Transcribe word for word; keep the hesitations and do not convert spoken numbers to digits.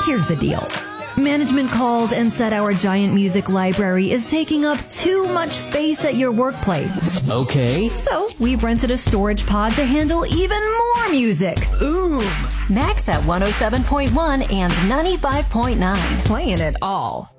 Here's the deal. Management called and said our giant music library is taking up too much space at your workplace. Okay. So we've rented a storage pod to handle even more music. Ooh. Max at one oh seven point one and ninety-five point nine. Playing it all.